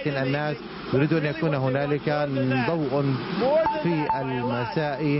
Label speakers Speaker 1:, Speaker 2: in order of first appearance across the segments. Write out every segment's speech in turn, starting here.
Speaker 1: ولكن الناس يريدون أن يكون هنالك ضوء في المساء.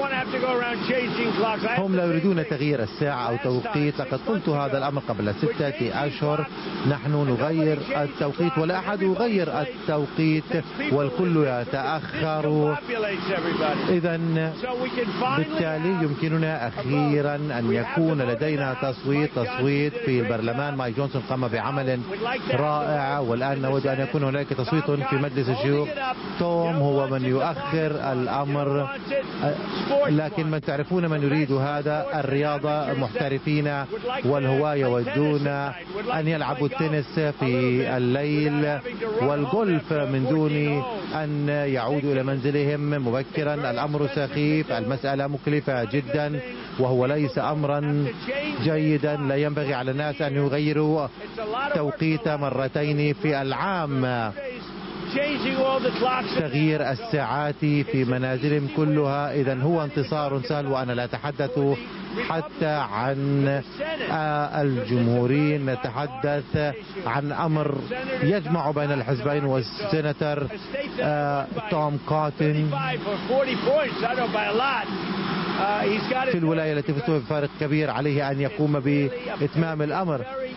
Speaker 1: هم لا يريدون تغيير الساعة أو توقيت. لقد قلت هذا الأمر قبل 6 أشهر. نحن نغير التوقيت ولا أحد يغير التوقيت والكل يتأخر. إذا بالتالي يمكننا أخيرا أن يكون لدينا تصويت في البرلمان. مايك جونسون قام بعمل رائع، والآن نود أن يكون هناك تصويت في مجلس الشيوخ. توم هو من يؤخر الأمر، لكن من تعرفون من يريد هذا؟ الرياضة محترفين والهواة يودون أن يلعبوا التنس في الليل والجولف من دون أن يعودوا إلى منزلهم مبكرا. الأمر سخيف، المسألة مكلفة جدا، وهو ليس أمرا جيدا. لا ينبغي على الناس أن يغيروا توقيت مرتين في العام. تغيير الساعات في منازلهم كلها إذا هو انتصار سهل. وأنا لا أتحدث حتى عن الجمهوريين، نتحدث عن أمر يجمع بين الحزبين. والسيناتور توم كوتن في الولاية التي فزت بفارق كبير عليه أن يقوم بإتمام الأمر،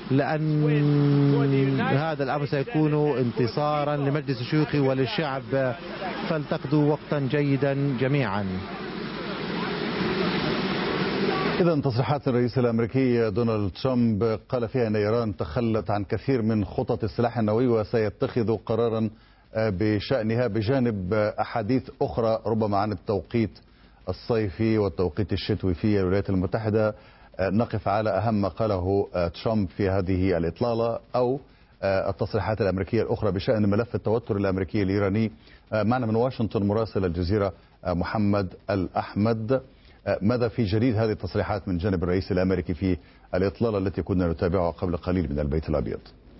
Speaker 1: لأن هذا الأمر سيكون انتصارا لمجلس الشيوخ وللشعب. فلتقضوا وقتا جيدا جميعا.
Speaker 2: إذا تصريحات الرئيس الأمريكي دونالد ترامب قال فيها أن إيران تخلت عن كثير من خطط السلاح النووي وسيتخذ قرارا بشأنها، بجانب أحاديث أخرى ربما عن التوقيت الصيفي والتوقيت الشتوي في الولايات المتحدة. نقف على أهم ما قاله ترامب في هذه الإطلالة أو التصريحات الأمريكية الأخرى بشأن ملف التوتر الأمريكي الإيراني. معنا من واشنطن مراسل الجزيرة محمد الأحمد. ماذا في جديد هذه التصريحات من جانب الرئيس الأمريكي في الإطلالة التي كنا نتابعها قبل قليل من البيت الأبيض؟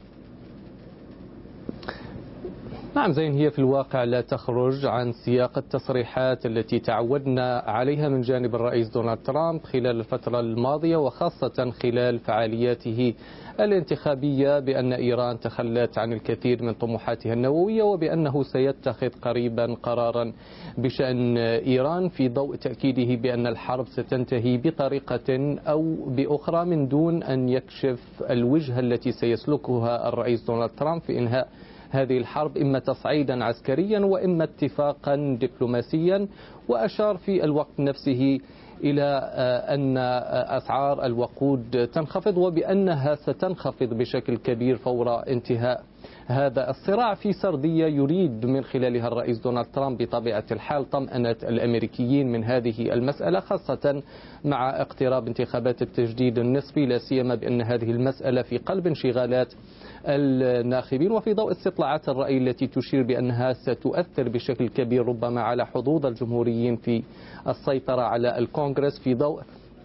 Speaker 3: نعم زين، هي في الواقع لا تخرج عن سياق التصريحات التي تعودنا عليها من جانب الرئيس دونالد ترامب خلال الفترة الماضية، وخاصة خلال فعالياته الانتخابية، بأن إيران تخلت عن الكثير من طموحاتها النووية، وبأنه سيتخذ قريبا قرارا بشأن إيران في ضوء تأكيده بأن الحرب ستنتهي بطريقة أو بأخرى من دون أن يكشف الوجهة التي سيسلكها الرئيس دونالد ترامب في إنهاء هذه الحرب، إما تصعيدا عسكريا وإما اتفاقا دبلوماسيا. وأشار في الوقت نفسه إلى أن أسعار الوقود تنخفض، وبأنها ستنخفض بشكل كبير فور انتهاء هذا الصراع في سردية يريد من خلالها الرئيس دونالد ترامب بطبيعة الحال طمأنة الأمريكيين من هذه المسألة، خاصة مع اقتراب انتخابات التجديد النصفي، لا سيما بأن هذه المسألة في قلب انشغالات الناخبين، وفي ضوء استطلاعات الرأي التي تشير بأنها ستؤثر بشكل كبير ربما على حظوظ الجمهوريين في السيطرة على الكونغرس، في ضوء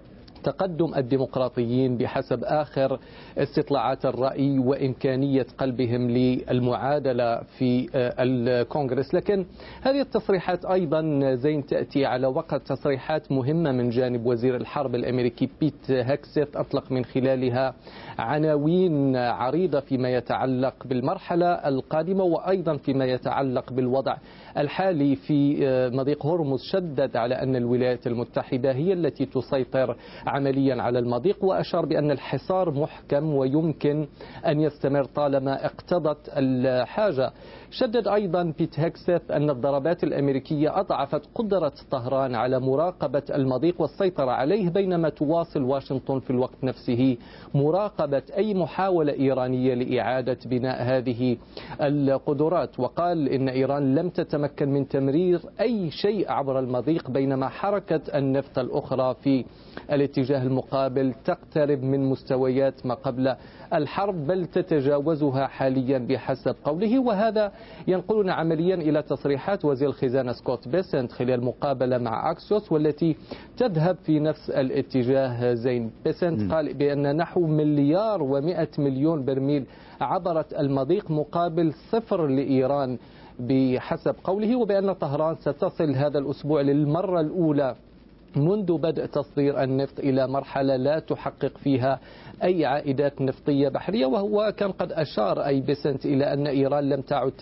Speaker 3: تقدم الديمقراطيين بحسب آخر استطلاعات الرأي وإمكانية قلبهم للمعادلة في الكونغرس. لكن هذه التصريحات أيضا زين تأتي على وقت تصريحات مهمة من جانب وزير الحرب الأمريكي بيت هيكسيت، أطلق من خلالها عناوين عريضة فيما يتعلق بالمرحلة القادمة وأيضا فيما يتعلق بالوضع الحالي في مضيق هرمز. شدد على أن الولايات المتحدة هي التي تسيطر عمليا على المضيق، وأشار بأن الحصار محكم ويمكن أن يستمر طالما اقتضت الحاجة. شدد أيضا بيت هيكسيت أن الضربات الأمريكية أضعفت قدرة طهران على مراقبة المضيق والسيطرة عليه، بينما تواصل واشنطن في الوقت نفسه مراقبة أي محاولة إيرانية لإعادة بناء هذه القدرات. وقال إن إيران لم تتمكن من تمرير أي شيء عبر المضيق، بينما حركة النفط الأخرى في الاتجاه المقابل تقترب من مستويات ما قبل الحرب، بل تتجاوزها حاليا بحسب قوله. وهذا ينقلنا عمليا إلى تصريحات وزير الخزانة سكوت بيسنت خلال مقابلة مع أكسيوس، والتي تذهب في نفس الاتجاه. زين بيسنت قال بأن نحو 1,100,000,000 برميل عبرت المضيق مقابل 0 لإيران بحسب قوله، وبأن طهران ستصل هذا الأسبوع للمرة الأولى منذ بدء تصدير النفط إلى مرحلة لا تحقق فيها أي عائدات نفطية بحرية. وهو كان قد أشار أي بيسنت إلى أن إيران لم تعد